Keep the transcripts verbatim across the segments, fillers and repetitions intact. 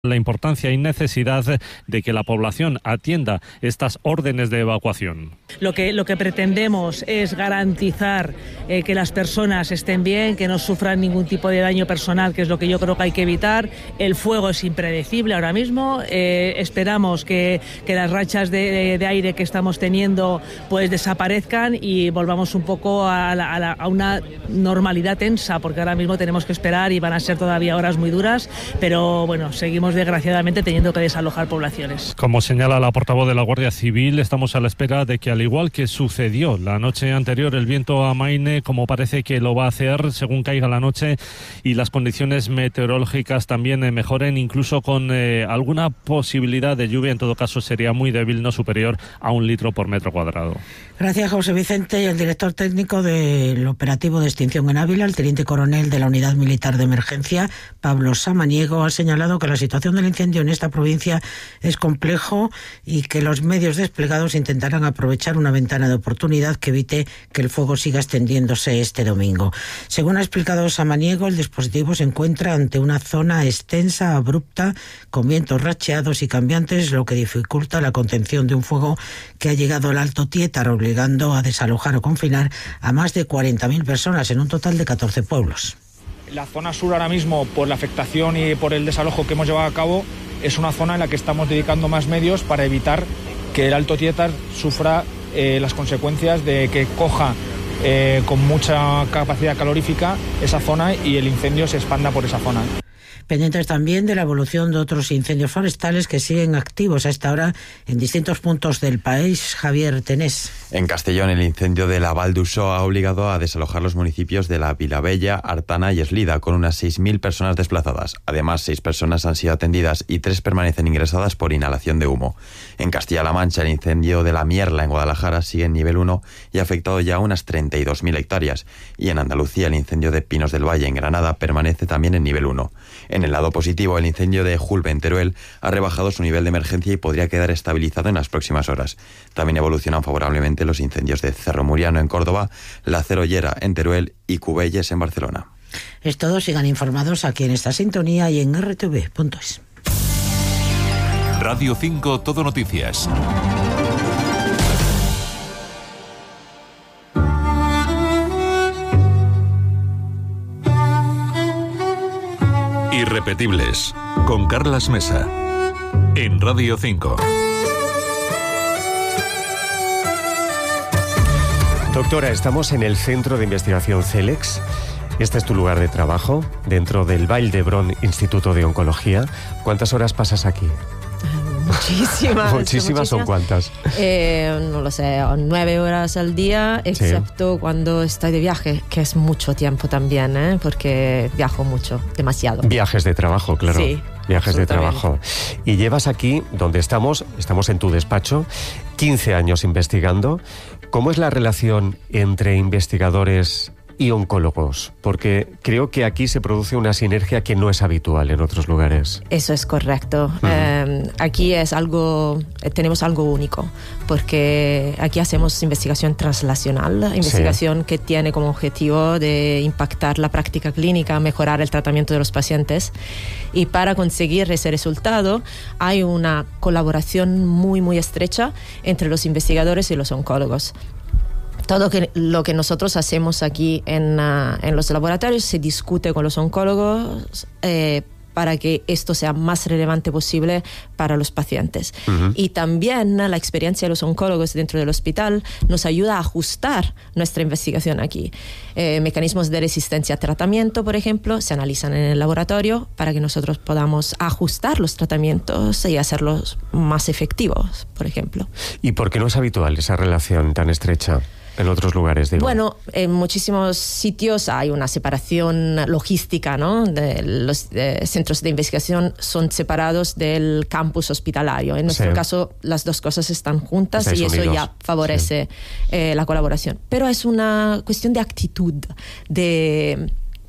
la importancia y necesidad de que la población atienda estas órdenes de evacuación. Lo que, lo que pretendemos es garantizar eh, que las personas estén bien, que no sufran ningún tipo de daño personal, que es lo que yo creo que hay que evitar. El fuego es impredecible ahora mismo. Eh, esperamos que, que las rachas de, de, de aire que estamos teniendo pues desaparezcan y volvamos un poco a, la, a, la, a una normalidad tensa, porque ahora mismo tenemos que esperar y van a ser todavía horas muy duras, pero bueno, seguimos desgraciadamente teniendo que desalojar poblaciones. Como señala la portavoz de la Guardia Civil, estamos a la espera de que, al igual que sucedió la noche anterior, el viento amaine, como parece que lo va a hacer según caiga la noche y las condiciones meteorológicas también eh, mejoren, incluso con eh, alguna posibilidad de lluvia. En todo caso sería muy débil, no superior a un litro por metro cuadrado. Gracias, José Vicente. Y el director técnico del operativo de extinción en Ávila, el teniente coronel de la Unidad Militar de Emergencia, Pablo Samaniego, ha señalado que la situación del incendio en esta provincia es complejo y que los medios desplegados intentarán aprovechar una ventana de oportunidad que evite que el fuego siga extendiéndose este domingo. Según ha explicado Samaniego, el dispositivo se encuentra ante una zona extensa, abrupta, con vientos racheados y cambiantes, lo que dificulta la contención de un fuego que ha llegado al Alto Tiétaro, obligando a desalojar o confinar a más de cuarenta mil personas en un total de catorce pueblos. La zona sur ahora mismo, por la afectación y por el desalojo que hemos llevado a cabo, es una zona en la que estamos dedicando más medios para evitar que el Alto Tiétar sufra eh, las consecuencias de que coja eh, con mucha capacidad calorífica esa zona y el incendio se expanda por esa zona. Pendientes también de la evolución de otros incendios forestales que siguen activos a esta hora en distintos puntos del país. Javier Tenés. En Castellón, el incendio de la Val d'Uixó ha obligado a desalojar los municipios de la Vilavella, Artana y Eslida, con unas seis mil personas desplazadas. Además, seis personas han sido atendidas y tres permanecen ingresadas por inhalación de humo. En Castilla-La Mancha, el incendio de la Mierla en Guadalajara sigue en nivel uno y ha afectado ya unas treinta y dos mil hectáreas. Y en Andalucía, el incendio de Pinos del Valle en Granada permanece también en nivel uno. En el lado positivo, el incendio de Julbe en Teruel ha rebajado su nivel de emergencia y podría quedar estabilizado en las próximas horas. También evolucionan favorablemente los incendios de Cerro Muriano en Córdoba, La Cerollera en Teruel y Cubelles en Barcelona. Es todo, sigan informados aquí en esta sintonía y en erre te ve punto es. Radio cinco Todo Noticias. Irrepetibles, con Carlas Mesa, en Radio cinco. Doctora, estamos en el Centro de Investigación CELEX. Este es tu lugar de trabajo, dentro del Vall d'Hebron Instituto de Oncología. ¿Cuántas horas pasas aquí? Muchísimas. ¿Muchísimas son cuántas? Eh, no lo sé, nueve horas al día, excepto sí. cuando estoy de viaje, que es mucho tiempo también, ¿eh? Porque viajo mucho, demasiado. Viajes de trabajo, claro. Sí. Viajes de trabajo. Y llevas aquí, donde estamos, estamos en tu despacho, quince años investigando. ¿Cómo es la relación entre investigadores y oncólogos? Porque creo que aquí se produce una sinergia que no es habitual en otros lugares. Eso es correcto. Uh-huh. Eh, aquí es algo, tenemos algo único, porque aquí hacemos investigación translacional, investigación sí. que tiene como objetivo de impactar la práctica clínica, mejorar el tratamiento de los pacientes. Y para conseguir ese resultado hay una colaboración muy, muy estrecha entre los investigadores y los oncólogos. Todo que, lo que nosotros hacemos aquí en, uh, en los laboratorios se discute con los oncólogos eh, para que esto sea más relevante posible para los pacientes. Uh-huh. Y también la experiencia de los oncólogos dentro del hospital nos ayuda a ajustar nuestra investigación aquí. Eh, mecanismos de resistencia a tratamiento, por ejemplo, se analizan en el laboratorio para que nosotros podamos ajustar los tratamientos y hacerlos más efectivos, por ejemplo. ¿Y por qué no es habitual esa relación tan estrecha en otros lugares, digo? Bueno, en muchísimos sitios hay una separación logística, ¿no? De los de centros de investigación son separados del campus hospitalario. En nuestro sí. caso, las dos cosas están juntas Estáis y eso unidos. ya favorece sí. eh, la colaboración. Pero es una cuestión de actitud, de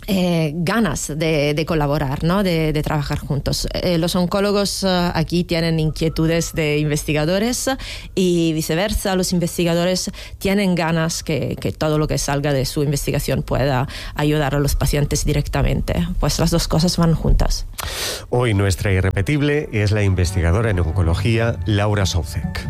Eh, ganas de, de colaborar, ¿no? de, de trabajar juntos. Eh, los oncólogos uh, aquí tienen inquietudes de investigadores y viceversa, los investigadores tienen ganas que, que todo lo que salga de su investigación pueda ayudar a los pacientes directamente. Pues las dos cosas van juntas. Hoy nuestra irrepetible es la investigadora en oncología Laura Soucek.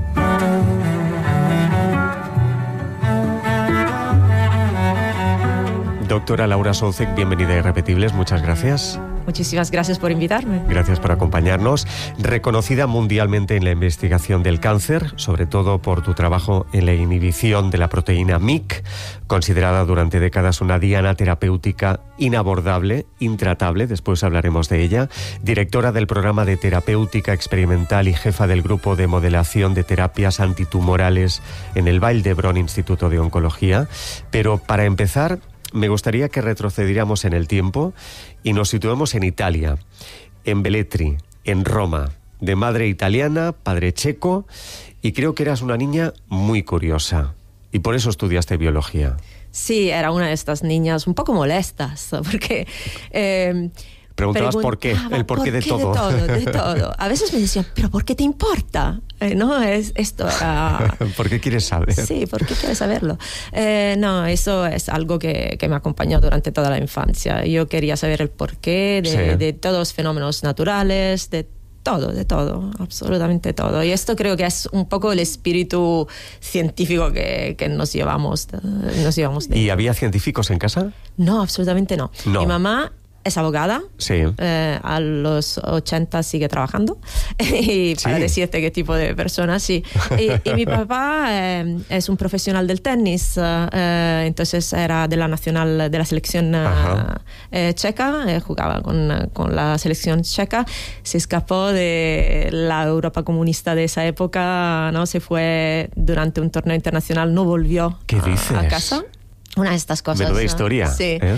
Doctora Laura Soucek, bienvenida a Irrepetibles, muchas gracias. Muchísimas gracias por invitarme. Gracias por acompañarnos. Reconocida mundialmente en la investigación del cáncer, sobre todo por tu trabajo en la inhibición de la proteína M I C, considerada durante décadas una diana terapéutica inabordable, intratable, después hablaremos de ella. Directora del programa de terapéutica experimental y jefa del grupo de modelación de terapias antitumorales en el Vall d'Hebron Instituto de Oncología. Pero para empezar, me gustaría que retrocediéramos en el tiempo y nos situemos en Italia, en Velletri, en Roma, de madre italiana, padre checo, y creo que eras una niña muy curiosa, y por eso estudiaste biología. Sí, era una de estas niñas un poco molestas, porque... Eh, Preguntabas por qué, el porqué por de qué todo. De todo, de todo. A veces me decían, ¿pero por qué te importa? Eh, no, es esto era... ¿Por qué quieres saber? Sí, ¿por qué quieres saberlo? Eh, no, eso es algo que, que me acompañó durante toda la infancia. Yo quería saber el porqué de, Sí. de todos los fenómenos naturales, de todo, de todo, absolutamente todo. Y esto creo que es un poco el espíritu científico que, que nos llevamos, nos llevamos de... ¿Y había científicos en casa? No, absolutamente no. No. Mi mamá es abogada, Sí. eh, a los ochenta sigue trabajando, y para Sí. decirte qué tipo de persona, sí. Y, y mi papá eh, es un profesional del tenis, eh, entonces era de la nacional, de la selección eh, eh, checa, eh, jugaba con, con la selección checa, se escapó de la Europa comunista de esa época, ¿no? Se fue durante un torneo internacional, no volvió ¿Qué a, dices? a casa. Una de estas cosas. Menuda ¿no? historia, Sí. ¿eh?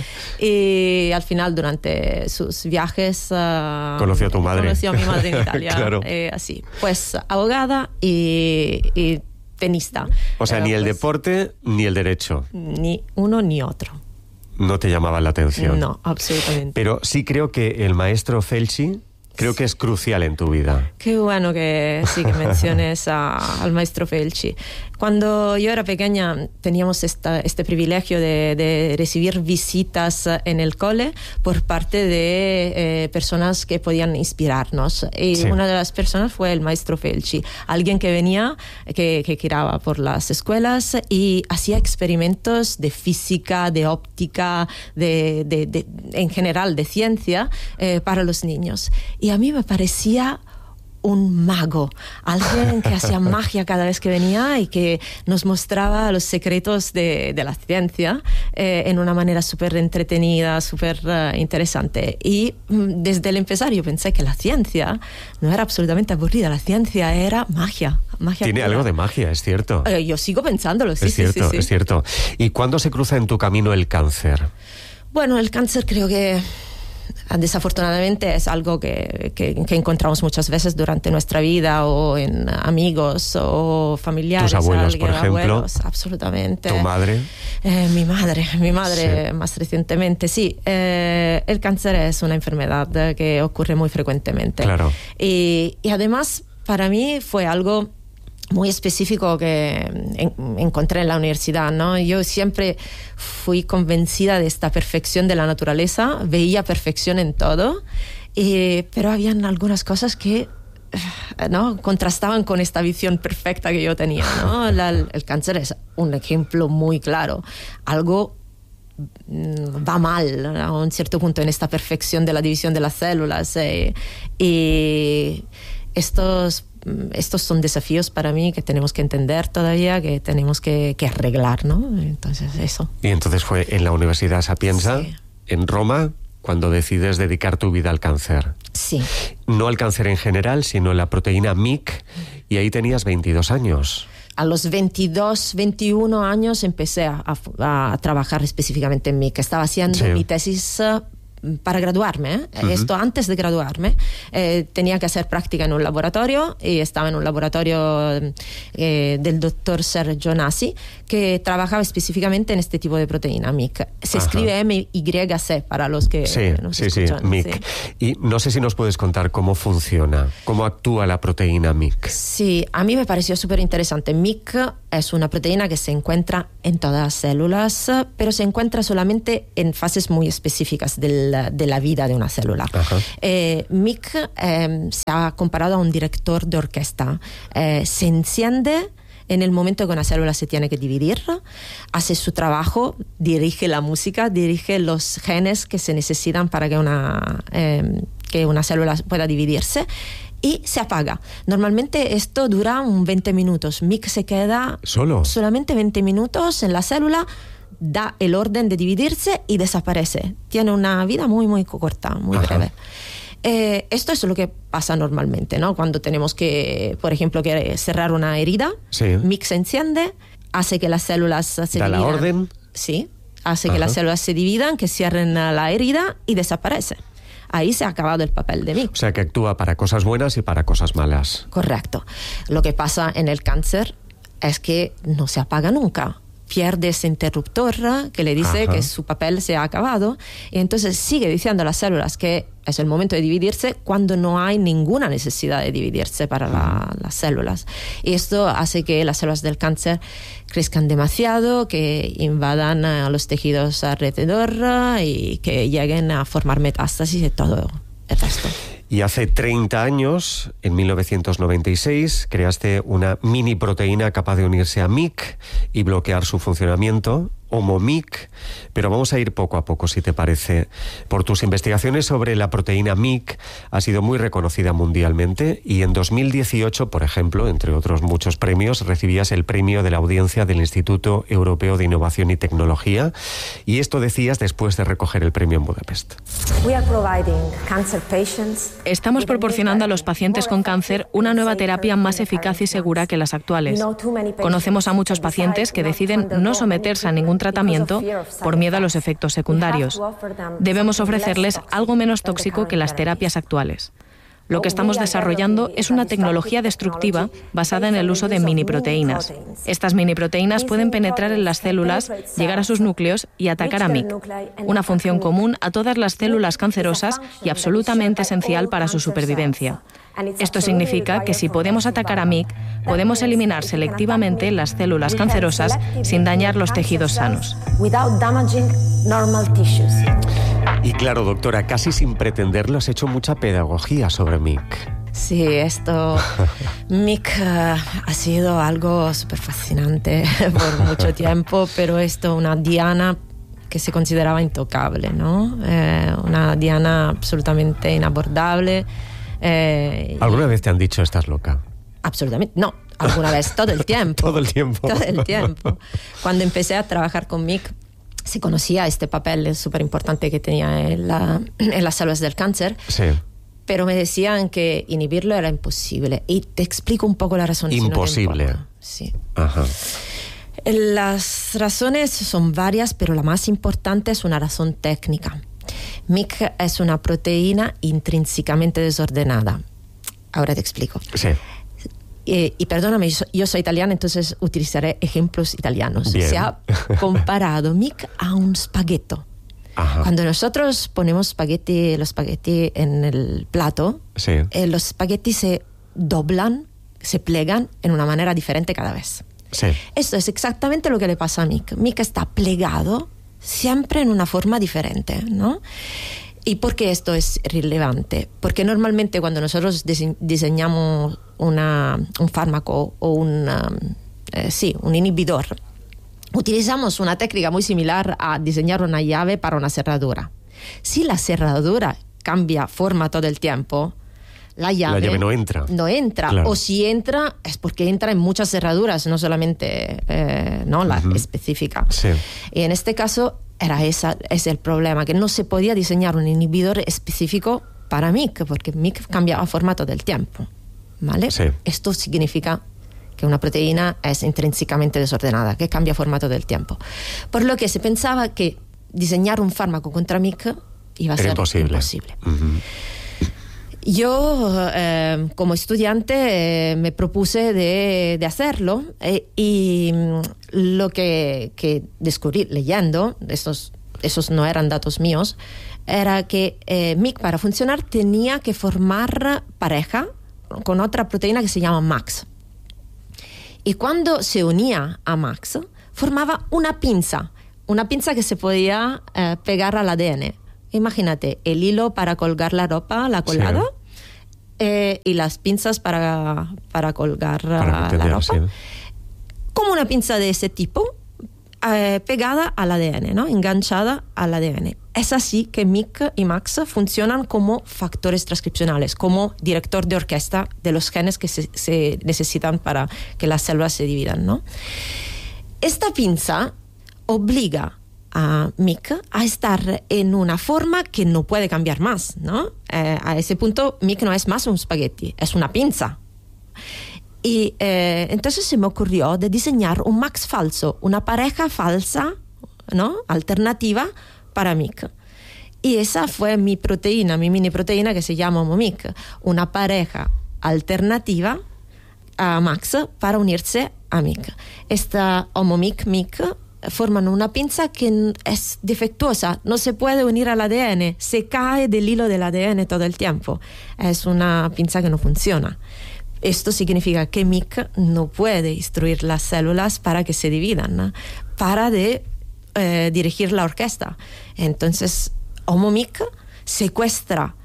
Y al final, durante sus viajes... Uh, Conoció a tu madre. Conoció a mi madre en Italia. Claro. eh, así. Pues abogada y, y tenista. O sea, Eh, ni el pues, deporte ni el derecho. Ni uno ni otro. No te llamaban la atención. No, absolutamente. Pero sí creo que el maestro Felci creo que es crucial en tu vida. Qué bueno que sí que menciones a, al maestro Felci. Cuando yo era pequeña teníamos esta, este privilegio de, de recibir visitas en el cole por parte de eh, personas que podían inspirarnos. Y Sí. una de las personas fue el maestro Felci, alguien que venía, que, que giraba por las escuelas y hacía experimentos de física, de óptica, de, de, de, en general de ciencia eh, para los niños. Y a mí me parecía un mago, alguien que hacía magia cada vez que venía y que nos mostraba los secretos de, de la ciencia eh, en una manera súper entretenida, súper uh, interesante. Y mm, desde el empezar yo pensé que la ciencia no era absolutamente aburrida, la ciencia era magia. magia Tiene pura. algo de magia, es cierto. Eh, yo sigo pensándolo, sí, es sí, cierto, sí, sí. es cierto. ¿Y cuándo se cruza en tu camino el cáncer? Bueno, el cáncer creo que desafortunadamente es algo que, que, que encontramos muchas veces durante nuestra vida o en amigos o familiares. ¿Tus abuelos, alguien, por ejemplo? Abuelos, absolutamente. ¿Tu madre? Eh, mi madre, mi madre Sí. más recientemente, sí. Eh, el cáncer es una enfermedad que ocurre muy frecuentemente. Claro. Y, y además, para mí fue algo muy específico que en, encontré en la universidad, ¿no? Yo siempre fui convencida de esta perfección de la naturaleza, veía perfección en todo, y, pero habían algunas cosas que ¿no? contrastaban con esta visión perfecta que yo tenía, ¿no? La, el cáncer es un ejemplo muy claro, algo va mal a un cierto punto en esta perfección de la división de las células, eh, y estos estos son desafíos para mí que tenemos que entender todavía, que tenemos que, que arreglar, ¿no? Entonces, eso. Y entonces fue en la Universidad Sapienza, Sí. en Roma, cuando decides dedicar tu vida al cáncer. Sí. No al cáncer en general, sino la proteína M I C, y ahí tenías veintidós años. A los veintidós, veintiuno años empecé a, a, a trabajar específicamente en M I C. Estaba haciendo Sí. mi tesis uh, para graduarme, ¿eh? Uh-huh. Esto antes de graduarme, eh, tenía que hacer práctica en un laboratorio y estaba en un laboratorio eh, del doctor Sergio Nasi, que trabajaba específicamente en este tipo de proteína, M I C. Se Ajá. escribe M Y C para los que Sí, nos sí, sí, escuchan. M I C. Sí. Y no sé si nos puedes contar cómo funciona, cómo actúa la proteína M I C. Sí, a mí me pareció súper interesante. M I C es una proteína que se encuentra en todas las células, pero se encuentra solamente en fases muy específicas del, de la vida de una célula. Eh, M I C eh, se ha comparado a un director de orquesta. Eh, se enciende en el momento que una célula se tiene que dividir, hace su trabajo, dirige la música, dirige los genes que se necesitan para que una, eh, que una célula pueda dividirse, y se apaga. Normalmente esto dura un veinte minutos. M I C se queda ¿Solo? solamente veinte minutos en la célula, da el orden de dividirse y desaparece. Tiene una vida muy, muy corta, muy Ajá. breve. Eh, esto es lo que pasa normalmente, ¿no? Cuando tenemos que, por ejemplo, que cerrar una herida, Sí. M I C se enciende, hace que las células se Da la dividan. orden. Sí, hace Ajá. que las células se dividan, que cierren la herida y desaparece. Ahí se ha acabado el papel de M I C. O sea, que actúa para cosas buenas y para cosas malas. Correcto. Lo que pasa en el cáncer es que no se apaga nunca. Pierde ese interruptor que le dice Ajá. que su papel se ha acabado, y entonces sigue diciendo a las células que es el momento de dividirse cuando no hay ninguna necesidad de dividirse para la, las células. Y esto hace que las células del cáncer crezcan demasiado, que invadan a los tejidos alrededor y que lleguen a formar metástasis y todo el resto. Y hace treinta años, en mil novecientos noventa y seis, creaste una mini proteína capaz de unirse a M I C y bloquear su funcionamiento, Homo-M I C, pero vamos a ir poco a poco, si te parece. Por tus investigaciones sobre la proteína M I C, ha sido muy reconocida mundialmente, y en dos mil dieciocho, por ejemplo, entre otros muchos premios, recibías el premio de la audiencia del Instituto Europeo de Innovación y Tecnología, y esto decías después de recoger el premio en Budapest. Estamos proporcionando a los pacientes con cáncer una nueva terapia más eficaz y segura que las actuales. Conocemos a muchos pacientes que deciden no someterse a ningún tratamiento por miedo a los efectos secundarios. Debemos ofrecerles algo menos tóxico que las terapias actuales. Lo que estamos desarrollando es una tecnología destructiva basada en el uso de miniproteínas. Estas miniproteínas pueden penetrar en las células, llegar a sus núcleos y atacar a M I C, una función común a todas las células cancerosas y absolutamente esencial para su supervivencia. Esto significa que si podemos atacar a M I C, podemos eliminar selectivamente las células cancerosas sin dañar los tejidos sanos. Y claro, doctora, casi sin pretenderlo has hecho mucha pedagogía sobre M I C. Sí, esto, M I C uh, ha sido algo súper fascinante por mucho tiempo, pero esto, una diana que se consideraba intocable, ¿no? Eh, una diana absolutamente inabordable. Eh, ¿Alguna vez te han dicho estás loca? Absolutamente, no, alguna vez, todo el tiempo. Todo el tiempo. Todo el tiempo. Cuando empecé a trabajar con M I C, se conocía este papel súper importante que tenía en, la, en las células del cáncer, Sí. pero me decían que inhibirlo era imposible. Y te explico un poco la razón. Imposible. Si no te importa. Sí. Ajá. Las razones son varias, pero la más importante es una razón técnica. M I C es una proteína intrínsecamente desordenada. Ahora te explico. Sí. Eh, y perdóname, yo soy, yo soy italiana, entonces utilizaré ejemplos italianos. Bien. Se ha comparado M I C a un spaghetto. Ajá. Cuando nosotros ponemos spaghetti, los spaghetti en el plato, Sí. eh, los spaghetti se doblan, se plegan en una manera diferente cada vez. Sí. Esto es exactamente lo que le pasa a M I C. M I C está plegado siempre en una forma diferente, ¿no? ¿Y por qué esto es relevante? Porque normalmente cuando nosotros dise- diseñamos una, un fármaco o un, um, eh, sí, un inhibidor, utilizamos una técnica muy similar a diseñar una llave para una cerradura. Si la cerradura cambia forma todo el tiempo, la llave, La llave no entra. No entra. Claro. O si entra, es porque entra en muchas cerraduras, no solamente eh, no la Ujú. específica. Sí. Y en este caso era esa, ese el problema, que no se podía diseñar un inhibidor específico para M I C, porque M I C cambiaba forma todo el tiempo. ¿Vale? Sí. Esto significa que una proteína es intrínsecamente desordenada, que cambia forma todo el tiempo. Por lo que se pensaba que diseñar un fármaco contra M I C iba a Era ser imposible. imposible. Uh-huh. Yo, eh, como estudiante, eh, me propuse de, de hacerlo eh, y lo que, que descubrí leyendo, estos, esos no eran datos míos, era que eh, M I C para funcionar tenía que formar pareja con otra proteína que se llama MAX. Y cuando se unía a MAX, formaba una pinza, una pinza que se podía eh, pegar al A D N. Imagínate, el hilo para colgar la ropa, la colada, sí. eh, y las pinzas para, para colgar para la ropa. Sí. Como una pinza de ese tipo, eh, pegada al A D N, ¿no? Enganchada al A D N. Es así que M I C y MAX funcionan como factores transcripcionales, como director de orquesta de los genes que se, se necesitan para que las células se dividan, ¿no? Esta pinza obliga a M I C a estar en una forma que no puede cambiar más, ¿no? Eh, a ese punto M I C no es más un espagueti, es una pinza. Y eh, entonces se me ocurrió de diseñar un MAX falso, una pareja falsa, ¿no? Alternativa para M I C. Y esa fue mi proteína, mi mini proteína que se llama HomoMIC, una pareja alternativa a MAX para unirse a M I C. Esta HomoMIC-M I C forman una pinza que es defectuosa, no se puede unir al A D N, se cae del hilo del A D N todo el tiempo. Es una pinza que no funciona. Esto significa que M I C no puede instruir las células para que se dividan, ¿no? Para de eh, dirigir la orquesta. Entonces, HomoMIC secuestra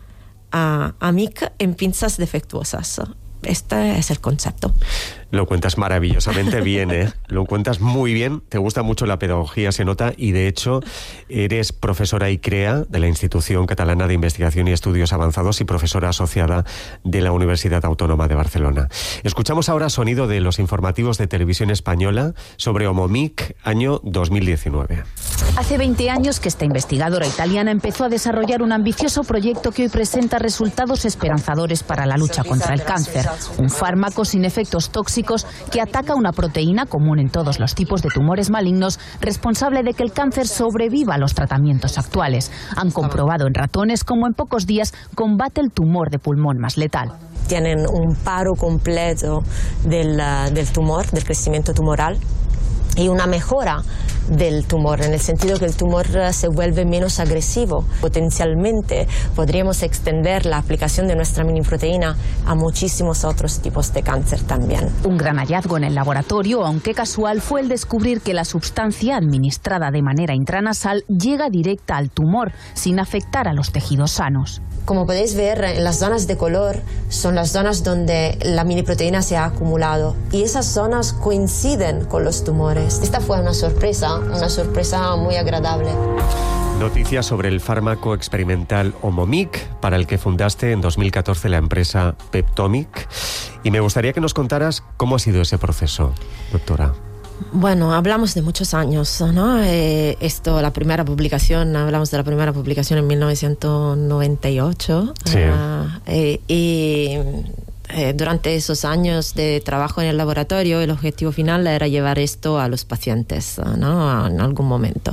a, a M I C en pinzas defectuosas. Este es el concepto. Lo cuentas maravillosamente bien, ¿eh? Lo cuentas muy bien, te gusta mucho la pedagogía, se nota, y de hecho eres profesora I C R E A de la Institución Catalana de Investigación y Estudios Avanzados y profesora asociada de la Universidad Autónoma de Barcelona. Escuchamos ahora sonido de los informativos de Televisión Española sobre HomoMIC, año dos mil diecinueve. Hace veinte años que esta investigadora italiana empezó a desarrollar un ambicioso proyecto que hoy presenta resultados esperanzadores para la lucha contra el cáncer. Un fármaco sin efectos tóxicos que ataca una proteína común en todos los tipos de tumores malignos, responsable de que el cáncer sobreviva a los tratamientos actuales. Han comprobado en ratones cómo en pocos días combate el tumor de pulmón más letal. Tienen un paro completo del, del tumor, del crecimiento tumoral, y una mejora del tumor, en el sentido que el tumor se vuelve menos agresivo. Potencialmente podríamos extender la aplicación de nuestra mini proteína a muchísimos otros tipos de cáncer también. Un gran hallazgo en el laboratorio, aunque casual, fue el descubrir que la sustancia administrada de manera intranasal llega directa al tumor, sin afectar a los tejidos sanos. Como podéis ver, en las zonas de color son las zonas donde la mini proteína se ha acumulado, y esas zonas coinciden con los tumores. Esta fue una sorpresa, una sorpresa muy agradable. Noticias sobre el fármaco experimental HomoMIC, para el que fundaste en dos mil catorce la empresa Peptomic. Y me gustaría que nos contaras cómo ha sido ese proceso, doctora. Bueno, hablamos de muchos años, ¿no? Eh, esto, la primera publicación, hablamos de la primera publicación en mil novecientos noventa y ocho. Sí. Uh, eh, y eh, durante esos años de trabajo en el laboratorio, el objetivo final era llevar esto a los pacientes, ¿no? En algún momento.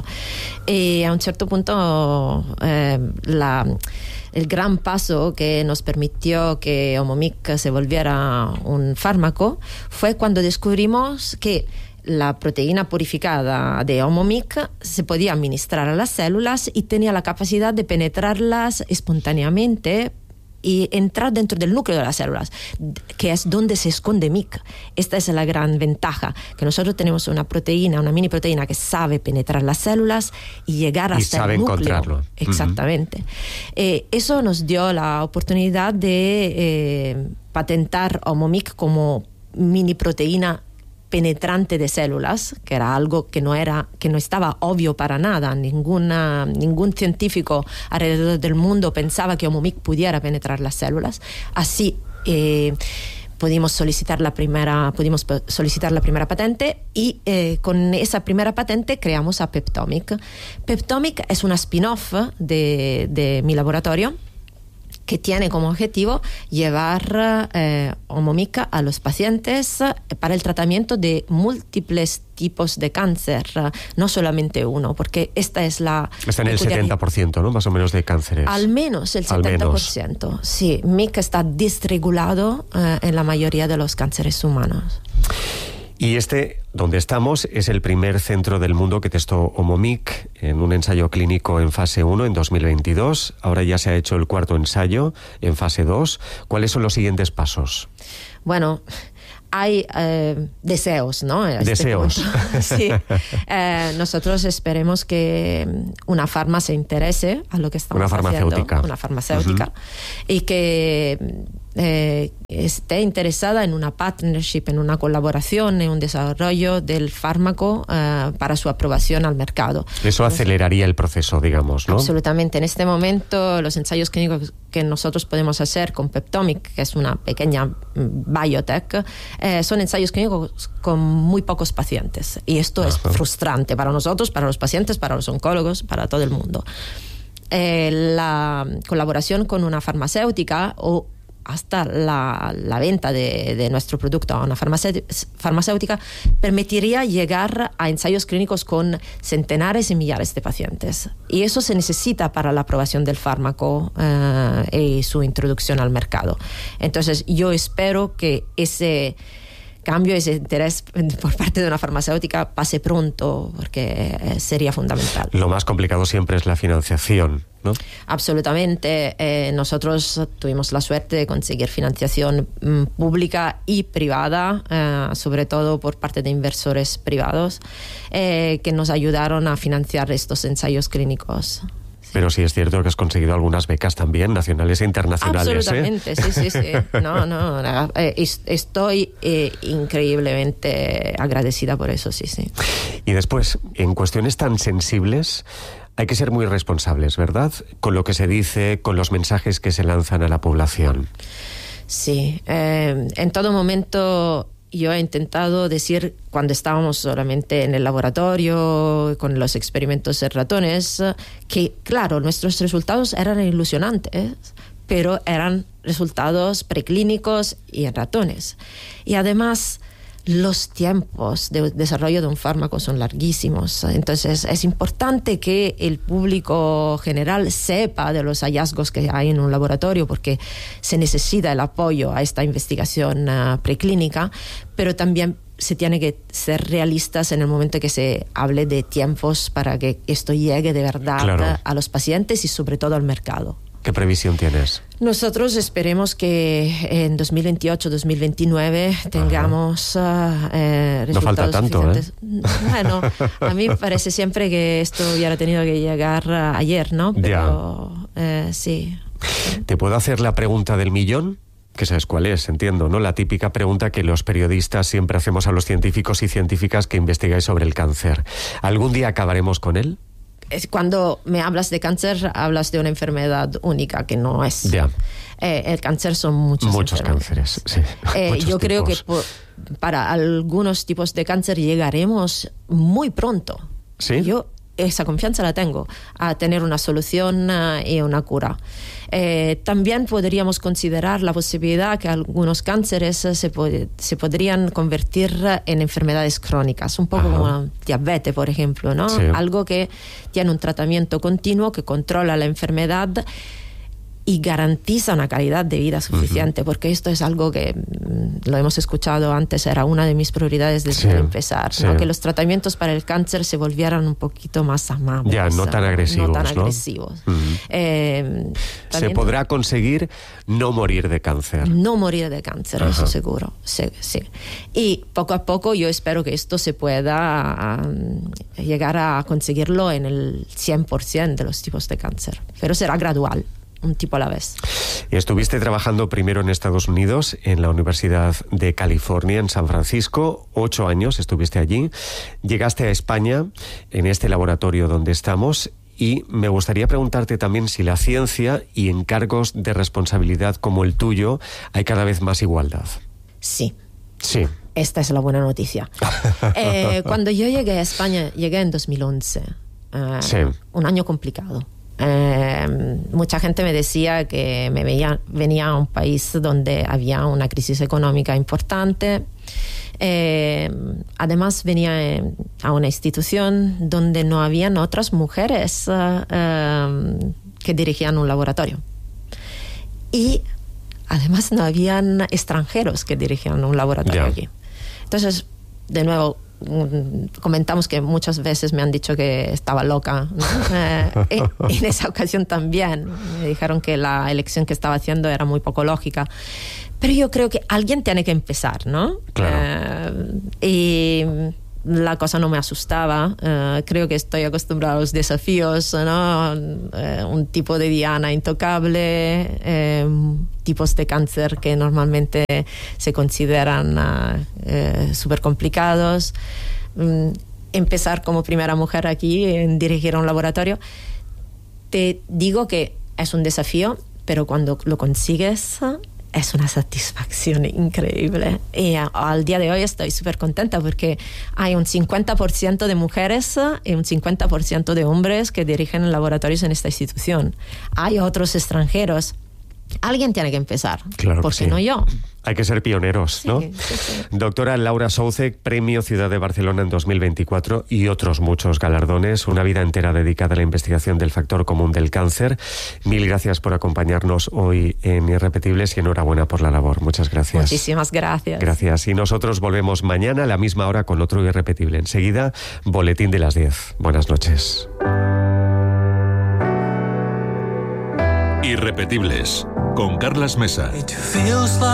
Y a un cierto punto, eh, la... el gran paso que nos permitió que HomoMIC se volviera un fármaco fue cuando descubrimos que la proteína purificada de HomoMIC se podía administrar a las células y tenía la capacidad de penetrarlas espontáneamente y entrar dentro del núcleo de las células, que es donde se esconde M I C. Esta es la gran ventaja, que nosotros tenemos una proteína, una mini proteína que sabe penetrar las células y llegar y hasta sabe el núcleo. Encontrarlo. Exactamente. Uh-huh. Eh, eso nos dio la oportunidad de eh, patentar HomoMIC como mini proteína penetrante de células, que era algo que no era, que no estaba obvio para nada. Ninguna, ningún científico alrededor del mundo pensaba que HomoMIC pudiera penetrar las células. Así eh, pudimos solicitar la primera, pudimos solicitar la primera patente y eh, con esa primera patente creamos a Peptomic. Peptomic es una spin-off de, de mi laboratorio. que tiene como objetivo llevar eh, Omomic a los pacientes para el tratamiento de múltiples tipos de cáncer, no solamente uno, porque esta es la... Está en el setenta por ciento, ¿no? Más o menos de cánceres. Al menos el setenta por ciento. Menos. Sí, M I C está desregulado eh, en la mayoría de los cánceres humanos. Y este, donde estamos, es el primer centro del mundo que testó Omomic en un ensayo clínico en fase uno en dos mil veintidós. Ahora ya se ha hecho el cuarto ensayo en fase dos. ¿Cuáles son los siguientes pasos? Bueno, hay eh, deseos, ¿no? Este deseos. Sí. Eh, nosotros esperemos que una farma se interese a lo que estamos una farmacéutica. haciendo. Una farmacéutica. Uh-huh. Y que eh, esté interesada en una partnership, en una colaboración, en un desarrollo del fármaco eh, para su aprobación al mercado. Eso aceleraría el proceso, digamos, ¿no? Absolutamente. En este momento, los ensayos clínicos que nosotros podemos hacer con Peptomic, que es una pequeña biotech, eh, son ensayos clínicos con muy pocos pacientes. Y esto Ajá. es frustrante para nosotros, para los pacientes, para los oncólogos, para todo el mundo. Eh, la colaboración con una farmacéutica o hasta la, la venta de, de nuestro producto a una farmacéutica permitiría llegar a ensayos clínicos con centenares y millares de pacientes. Y eso se necesita para la aprobación del fármaco eh, y su introducción al mercado. Entonces, yo espero que ese cambio, ese interés por parte de una farmacéutica pase pronto, porque sería fundamental. Lo más complicado siempre es la financiación, ¿no? Absolutamente. Eh, nosotros tuvimos la suerte de conseguir financiación mm, pública y privada, eh, sobre todo por parte de inversores privados, eh, que nos ayudaron a financiar estos ensayos clínicos. Pero sí es cierto que has conseguido algunas becas también, nacionales e internacionales. Absolutamente, ¿eh? sí, sí, sí. No, no, eh, estoy eh, increíblemente agradecida por eso, sí, sí. Y después, en cuestiones tan sensibles, hay que ser muy responsables, ¿verdad? Con lo que se dice, con los mensajes que se lanzan a la población. Sí, eh, en todo momento yo he intentado decir, cuando estábamos solamente en el laboratorio con los experimentos en ratones, que claro, nuestros resultados eran ilusionantes, pero eran resultados preclínicos y en ratones. Y además, los tiempos de desarrollo de un fármaco son larguísimos. Entonces, es importante que el público general sepa de los hallazgos que hay en un laboratorio, porque se necesita el apoyo a esta investigación uh, preclínica, pero también se tiene que ser realistas en el momento que se hable de tiempos para que esto llegue de verdad claro. a los pacientes y sobre todo al mercado. ¿Qué previsión tienes? Nosotros esperemos que en dos mil veintiocho dos mil veintinueve tengamos uh, eh, resultados. No falta tanto, ¿eh? Bueno, a mí me parece siempre que esto hubiera tenido que llegar uh, ayer, ¿no? Pero eh, sí. ¿Te puedo hacer la pregunta del millón? Que sabes cuál es, entiendo, ¿no? La típica pregunta que los periodistas siempre hacemos a los científicos y científicas que investigáis sobre el cáncer. ¿Algún día acabaremos con él? Cuando me hablas de cáncer, hablas de una enfermedad única, que no es. Ya. Eh, el cáncer son muchos Muchos cánceres, sí. Eh, muchos yo tipos. creo que por, para algunos tipos de cáncer llegaremos muy pronto. ¿Sí? Yo esa confianza la tengo, a tener una solución uh, y una cura. Eh, también podríamos considerar la posibilidad que algunos cánceres uh, se, po- se podrían convertir uh, en enfermedades crónicas, un poco Ajá. como diabetes, por ejemplo, ¿no? Sí. Algo que tiene un tratamiento continuo que controla la enfermedad y garantiza una calidad de vida suficiente, uh-huh. porque esto es algo que mm, lo hemos escuchado antes, era una de mis prioridades desde sí, empezar, sí. ¿no? Que los tratamientos para el cáncer se volvieran un poquito más amables. Ya, no tan agresivos, No tan ¿no? agresivos. Uh-huh. Eh, se podrá conseguir no morir de cáncer. No morir de cáncer, Ajá. eso seguro. Sí, sí. Y poco a poco yo espero que esto se pueda um, llegar a conseguirlo en el cien por ciento de los tipos de cáncer, pero será gradual. Un tipo a la vez. Estuviste trabajando primero en Estados Unidos, en la Universidad de California, en San Francisco. Ocho años estuviste allí. Llegaste a España, en este laboratorio donde estamos, y me gustaría preguntarte también si la ciencia y en cargos de responsabilidad como el tuyo hay cada vez más igualdad. Sí. Sí. Esta es la buena noticia. eh, cuando yo llegué a España, llegué en dos mil once. Uh, sí. Un año complicado. Eh, mucha gente me decía que me veía, venía a un país donde había una crisis económica importante. Eh, además venía a una institución donde no habían otras mujeres uh, uh, que dirigían un laboratorio. Y además no habían extranjeros que dirigían un laboratorio yeah. aquí. Entonces, de nuevo, comentamos que muchas veces me han dicho que estaba loca, ¿no? eh, en esa ocasión también me dijeron que la elección que estaba haciendo era muy poco lógica, pero yo creo que alguien tiene que empezar, ¿no? Claro. Eh, y la cosa no me asustaba. Uh, creo que estoy acostumbrada a los desafíos, ¿no? Uh, un tipo de diana intocable, eh, tipos de cáncer que normalmente se consideran uh, eh, súper complicados. Um, empezar como primera mujer aquí en dirigir un laboratorio. Te digo que es un desafío, pero cuando lo consigues es una satisfacción increíble. Y al día de hoy estoy súper contenta porque hay un cincuenta por ciento de mujeres y un cincuenta por ciento de hombres que dirigen laboratorios en esta institución. Hay otros extranjeros. Alguien tiene que empezar. Claro, ¿por qué sí. no yo? Hay que ser pioneros, sí, ¿no? Sí, sí. Doctora Laura Soucek, Premio Ciudad de Barcelona en dos mil veinticuatro y otros muchos galardones, una vida entera dedicada a la investigación del factor común del cáncer. Mil gracias por acompañarnos hoy en Irrepetibles y enhorabuena por la labor. Muchas gracias. Muchísimas gracias. Gracias. Y nosotros volvemos mañana a la misma hora con otro Irrepetible. Enseguida, boletín de las diez. Buenas noches. Irrepetibles, con Carlas Mesa.